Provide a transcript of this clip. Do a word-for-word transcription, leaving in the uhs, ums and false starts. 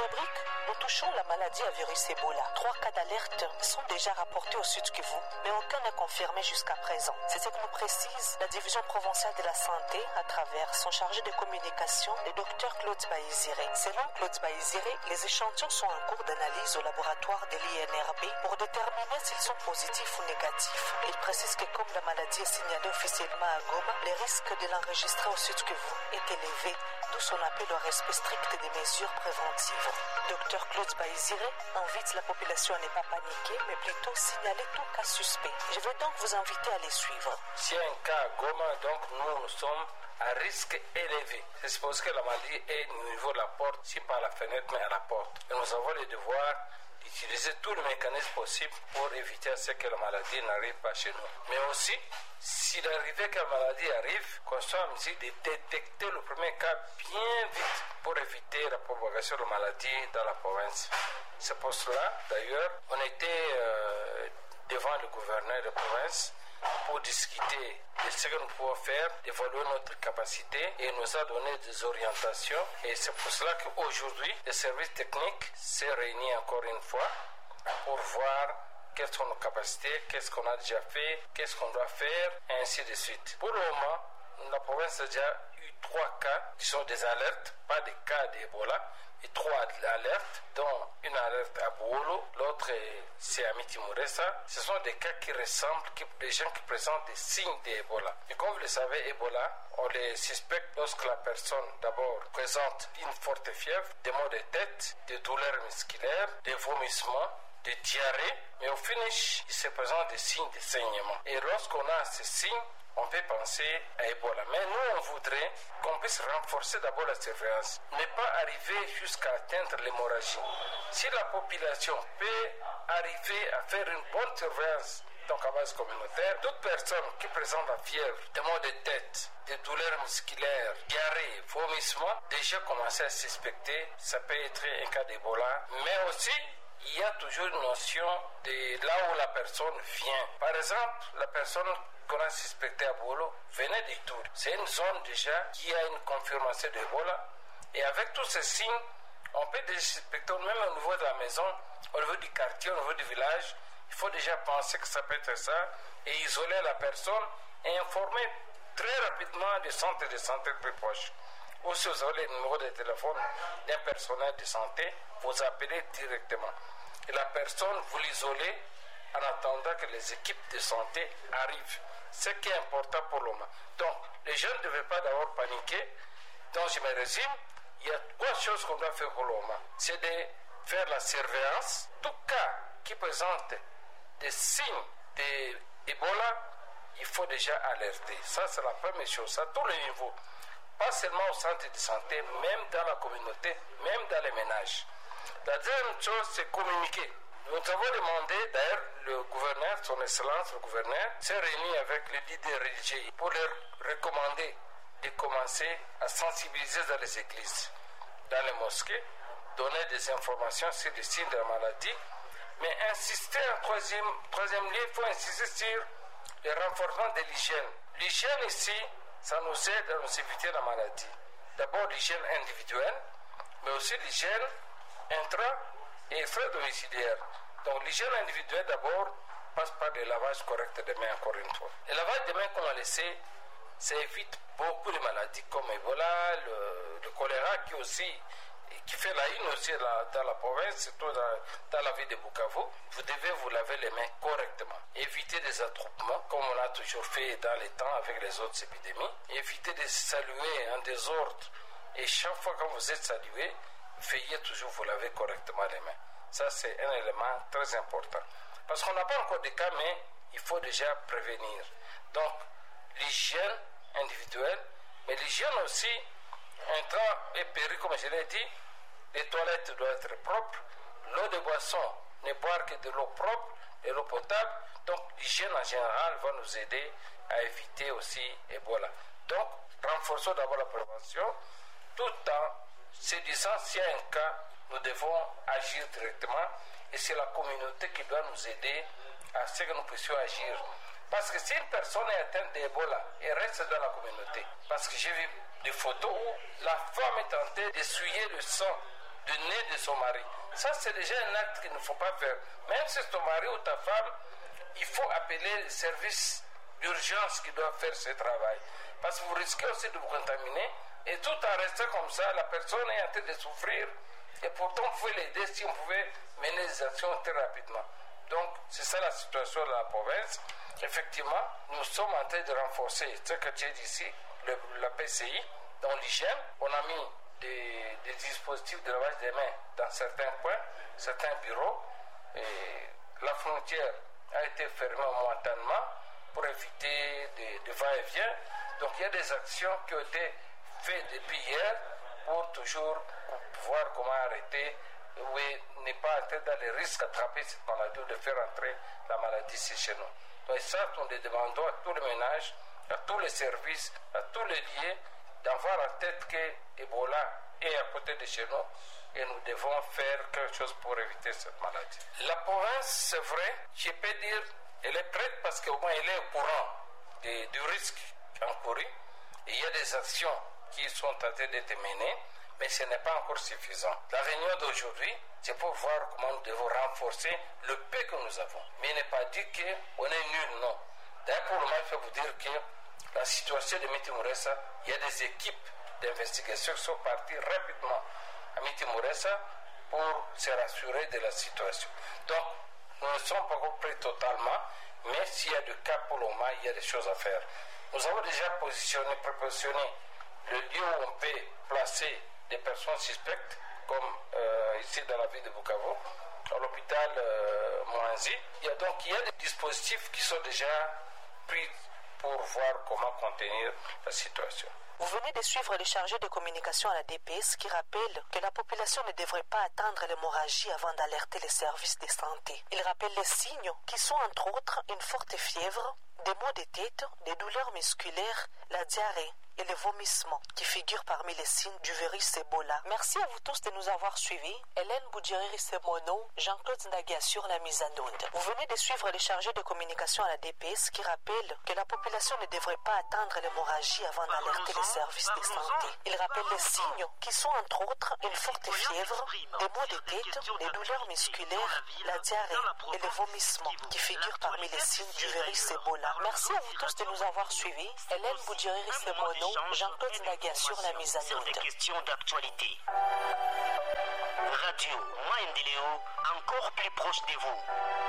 rubrique, nous touchons la maladie à virus Ebola. Trois cas d'alerte sont déjà rapportés au Sud Kivu, mais aucun n'est confirmé jusqu'à présent. C'est ce que nous précise la division provinciale de la santé à travers son chargé de communication, le docteur Claude Baïziré. Selon Claude Baïziré, les échantillons sont en cours d'analyse au laboratoire de l'I N R B pour déterminer s'ils sont positifs ou négatifs. Il précise que comme la maladie est signalée officiellement à Goma, les risques de l'enregistrer au Sud Kivu est élevé, d'où son appel au respect strict des mesures préventives. Docteur Claude Baïziré invite la population à ne pas paniquer, mais plutôt signaler tout cas suspect. Je vais donc vous inviter à les suivre. Si un cas à Goma, donc nous, nous sommes à risque élevé. C'est supposé que la maladie est au niveau de la porte, si pas à la fenêtre, mais à la porte. Et nous avons le devoir d'utiliser tous les mécanismes possibles pour éviter à ce que la maladie n'arrive pas chez nous. Mais aussi, s'il arrivait que la maladie arrive, qu'on soit en mesure de détecter le premier cas bien vite pour éviter la propagation de la maladie dans la province. C'est pour cela, d'ailleurs, on était euh, devant le gouverneur de province pour discuter de ce que nous pouvons faire, d'évaluer notre capacité, et il nous a donné des orientations. Et c'est pour cela qu'aujourd'hui, le service technique s'est réuni encore une fois pour voir quelles sont nos capacités, qu'est-ce qu'on a déjà fait, qu'est-ce qu'on doit faire, et ainsi de suite. Pour le moment, la province a déjà eu trois cas qui sont des alertes, pas des cas d'Ebola, et trois alertes, dont une alerte à Bouolo, l'autre c'est à Mitimuresa. Ce sont des cas qui ressemblent, qui, des gens qui présentent des signes d'Ebola. Et comme vous le savez, Ebola, on les suspecte lorsque la personne d'abord présente une forte fièvre, des maux de tête, des douleurs musculaires, des vomissements, des diarrhées, mais au finish, il se présente des signes de saignement. Et lorsqu'on a ces signes, on peut penser à Ebola. Mais nous, on voudrait qu'on puisse renforcer d'abord la surveillance, ne pas arriver jusqu'à atteindre l'hémorragie. Si la population peut arriver à faire une bonne surveillance, donc à base communautaire, toute personne qui présente la fièvre, des maux de tête, des douleurs musculaires, diarrhée, vomissement, déjà commencer à suspecter, ça peut être un cas d'Ebola, mais aussi il y a toujours une notion de là où la personne vient. Par exemple, la personne qu'on a suspectée à Bolo venait d'Ituri. C'est une zone déjà qui a une confirmation d'Ebola. Et avec tous ces signes, on peut déjà suspecter, même au niveau de la maison, au niveau du quartier, au niveau du village, il faut déjà penser que ça peut être ça et isoler la personne et informer très rapidement des centres de santé plus proches. Ou si vous avez le numéro de téléphone d'un personnel de santé, vous appelez directement. Et la personne, vous l'isolez en attendant que les équipes de santé arrivent. Ce qui est important pour le moment. Donc, les gens ne devaient pas d'abord paniquer. Donc, je me résume, il y a trois choses qu'on doit faire pour le moment. C'est de faire la surveillance. Tout cas qui présente des signes d'Ebola, il faut déjà alerter. Ça, c'est la première chose, à tous les niveaux. Pas seulement au centre de santé, même dans la communauté, même dans les ménages. La deuxième chose, c'est communiquer. Nous avons demandé, d'ailleurs, le gouverneur, son excellence, le gouverneur, s'est réuni avec les leaders religieux pour leur recommander de commencer à sensibiliser dans les églises, dans les mosquées, donner des informations sur les signes de la maladie, mais insister en troisième, troisième lieu, il faut insister sur le renforcement de l'hygiène. L'hygiène ici, ça nous aide à nous éviter la maladie. D'abord l'hygiène individuelle, mais aussi l'hygiène intra- et extra-domiciliaire. Donc l'hygiène individuelle d'abord passe par le lavage correct des mains, encore une fois. Le lavage des mains, comme on le sait, ça évite beaucoup de maladies comme Ebola, le, le choléra qui aussi qui fait la une aussi la, dans la province, surtout dans, dans la ville de Bukavu. Vous devez vous laver les mains correctement. Éviter des attroupements, comme on a toujours fait dans les temps avec les autres épidémies. Éviter de saluer en désordre. Et chaque fois que vous êtes salué, veillez toujours vous laver correctement les mains. Ça, c'est un élément très important. Parce qu'on n'a pas encore de cas, mais il faut déjà prévenir. Donc, l'hygiène individuelle, mais l'hygiène aussi, intra et péri, comme je l'ai dit, les toilettes doivent être propres, l'eau de boisson, ne boire que de l'eau propre et l'eau potable. Donc, l'hygiène en général va nous aider à éviter aussi Ebola. Donc, renforçons d'abord la prévention, tout en se disant s'il y a un cas, nous devons agir directement et c'est la communauté qui doit nous aider à ce que nous puissions agir. Parce que si une personne est atteinte d'Ebola et reste dans la communauté, parce que j'ai vu des photos où la femme est tentée d'essuyer le sang du nez de son mari. Ça, c'est déjà un acte qu'il ne faut pas faire. Même si c'est ton mari ou ta femme, il faut appeler le service d'urgence qui doit faire ce travail. Parce que vous risquez aussi de vous contaminer. Et tout en restant comme ça, la personne est en train de souffrir. Et pourtant, vous pouvez l'aider si on pouvait mener les actions très rapidement. Donc, c'est ça la situation de la province. Effectivement, nous sommes en train de renforcer ce que tu as dit ici, le, la P C I, dans l'hygiène. On a mis des, des dispositifs de lavage des mains dans certains coins, certains bureaux. Et la frontière a été fermée momentanément pour éviter des, des va-et-vient. Donc, il y a des actions qui ont été faites depuis hier pour toujours voir comment arrêter oui, n'est pas entrer dans les risques d'attraper cette maladie ou de faire entrer la maladie ici chez nous. Donc ça, nous demandons à tous les ménages, à tous les services, à tous les liés, d'avoir en tête que Ebola est à côté de chez nous et nous devons faire quelque chose pour éviter cette maladie. La province, c'est vrai, je peux dire, elle est prête parce qu'au moins elle est au courant de, du risque encouru et il y a des actions qui sont en train d'être menées. Mais ce n'est pas encore suffisant. La réunion d'aujourd'hui, c'est pour voir comment nous devons renforcer le peu que nous avons. Mais il n'est pas dit qu'on est nul, non. D'ailleurs, pour le moment, je peux vous dire que la situation de Miti Mouressa, il y a des équipes d'investigation qui sont parties rapidement à Miti Mouressa pour se rassurer de la situation. Donc, nous ne sommes pas encore prêts totalement, mais s'il y a des cas pour le moment, il y a des choses à faire. Nous avons déjà positionné, prépositionné le lieu où on peut placer des personnes suspectes, comme euh, ici dans la ville de Bukavu, à l'hôpital euh, Mwanzi. Il y a donc il y a des dispositifs qui sont déjà pris pour voir comment contenir la situation. Vous venez de suivre le chargé de communication à la D P S qui rappelle que la population ne devrait pas attendre l'hémorragie avant d'alerter les services de santé. Il rappelle les signes qui sont entre autres une forte fièvre, des maux de tête, des douleurs musculaires, la diarrhée et le vomissement qui figurent parmi les signes du virus Ebola. Merci à vous tous de nous avoir suivis. Hélène Boudjiri-Semono, Jean-Claude Ndagia sur la mise en onde. Vous venez de suivre le chargé de communication à la D P S qui rappelle que la population ne devrait pas attendre l'hémorragie avant d'alerter les services de santé. Il rappelle les signes qui sont entre autres une forte fièvre, des maux de tête, des douleurs musculaires, la diarrhée et le vomissement qui figurent parmi les signes du virus Ebola. Merci à vous tous de nous avoir suivis. Hélène Boudjiri-Semono, Jean-Claude Ndagia sur la mise en onde. Sur des questions d'actualité. Radio Maendeleo, encore plus proche de vous.